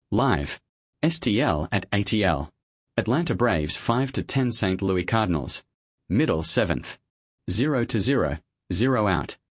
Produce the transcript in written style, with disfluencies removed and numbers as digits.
Live. STL at ATL. Atlanta Braves 5-10 St. Louis Cardinals. Middle 7th. 0-0, 0 out.